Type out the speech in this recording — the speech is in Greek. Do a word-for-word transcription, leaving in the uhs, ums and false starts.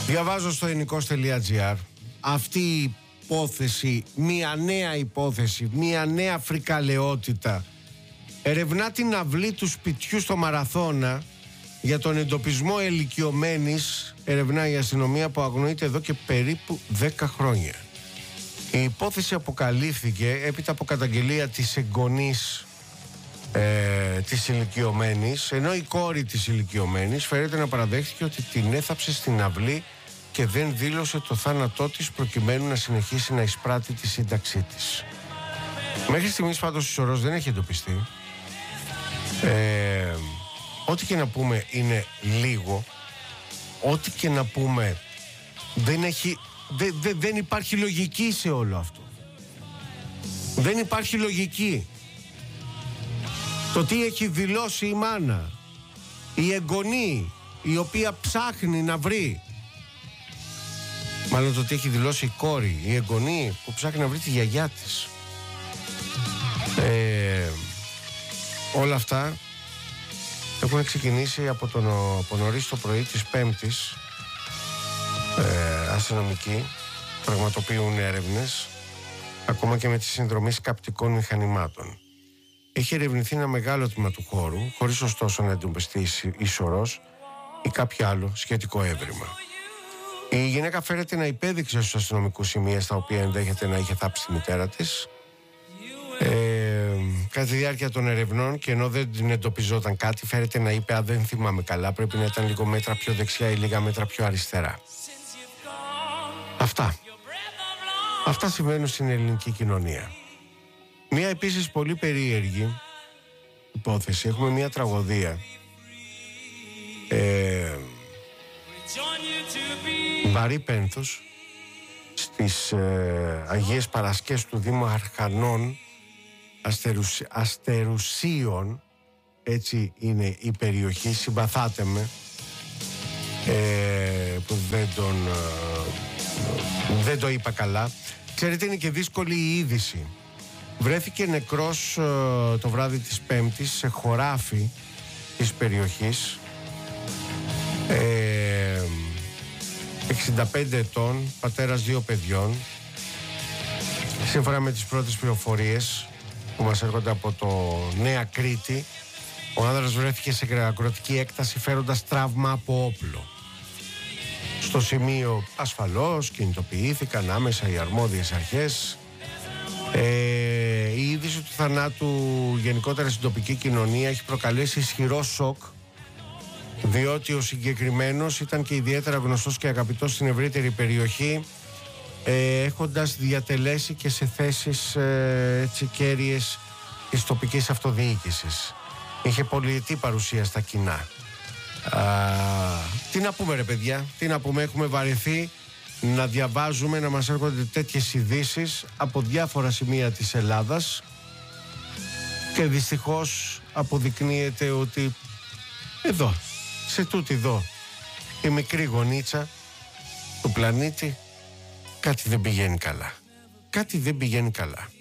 Διαβάζω στο ελληνικός τελεία τζι άρ αυτή η υπόθεση, μια νέα υπόθεση, μια νέα φρικαλαιότητα. Ερευνά την αυλή του σπιτιού στο Μαραθώνα για τον εντοπισμό ηλικιωμένης. Ερευνά η αστυνομία που αγνοείται εδώ και περίπου δέκα χρόνια. Η υπόθεση αποκαλύφθηκε έπειτα από καταγγελία της εγγονής ε, της ηλικιωμένης, ενώ η κόρη της ηλικιωμένης φέρεται να παραδέχθηκε ότι την έθαψε στην αυλή και δεν δήλωσε το θάνατό της προκειμένου να συνεχίσει να εισπράττει τη σύνταξή της. Μέχρι στιγμής πάντως η σωρός δεν έχει εντοπιστεί. Ε, ό,τι και να πούμε είναι λίγο. Ό,τι και να πούμε δεν έχει, δε, δε, δεν υπάρχει λογική σε όλο αυτό. Δεν υπάρχει λογική. Το τι έχει δηλώσει η μάνα, η εγγονή η οποία ψάχνει να βρει, μάλλον το τι έχει δηλώσει η κόρη, η εγγονή που ψάχνει να βρει τη γιαγιά της, ε, όλα αυτά έχουν ξεκινήσει από, τον, από νωρίς το πρωί της Πέμπτης. ε, Αστυνομικοί πραγματοποιούν έρευνες ακόμα και με τη συνδρομή σκαπτικών μηχανημάτων. Έχει ερευνηθεί ένα μεγάλο τμήμα του χώρου, χωρίς ωστόσο να εντοπιστεί η σωρός ή κάποιο άλλο σχετικό έβριμα. Η γυναίκα φέρεται να υπέδειξε στους αστυνομικούς σημεία στα οποία ενδέχεται να είχε θάψει τη μητέρα της. Ε, κατά τη διάρκεια των ερευνών, και ενώ δεν την εντοπιζόταν κάτι, φέρεται να είπε: «Α, δεν θυμάμαι καλά, πρέπει να ήταν λίγο μέτρα πιο δεξιά ή λίγα μέτρα πιο αριστερά». Αυτά. Αυτά συμβαίνουν στην ελληνική κοινωνία. Μία επίσης πολύ περίεργη υπόθεση. Έχουμε μία τραγωδία. Ε, βαρύ πένθος στις ε, Αγίες Παρασκές του Δήμου Αρχανών, Αστερουσ, Αστερουσίων, έτσι είναι η περιοχή. Συμπαθάτε με ε, που δεν τον ε, δεν το είπα καλά. Ξέρετε, είναι και δύσκολη η είδηση. Βρέθηκε νεκρός ε, το βράδυ της Πέμπτης σε χωράφι της περιοχής, ε, εξήντα πέντε ετών, πατέρας δύο παιδιών. Σύμφωνα με τις πρώτες πληροφορίες που μας έρχονται από το Νέα Κρήτη, ο άνδρας βρέθηκε σε ακροτική έκταση φέροντας τραύμα από όπλο. Στο σημείο ασφαλώς κινητοποιήθηκαν άμεσα οι αρμόδιες αρχές. Ε, η είδηση του θανάτου γενικότερα στην τοπική κοινωνία έχει προκαλέσει ισχυρό σοκ, διότι ο συγκεκριμένος ήταν και ιδιαίτερα γνωστός και αγαπητός στην ευρύτερη περιοχή, ε, έχοντας διατελέσει και σε θέσεις ε, έτσι, κέρυες της τοπικής αυτοδιοίκησης. Είχε πολυετή παρουσία στα κοινά. Α, τι να πούμε ρε παιδιά, τι να πούμε, έχουμε βαρεθεί να διαβάζουμε, να μας έρχονται τέτοιες ειδήσεις από διάφορα σημεία της Ελλάδας, και δυστυχώς αποδεικνύεται ότι εδώ, σε τούτη εδώ η μικρή γωνίτσα του πλανήτη, κάτι δεν πηγαίνει καλά. Κάτι δεν πηγαίνει καλά.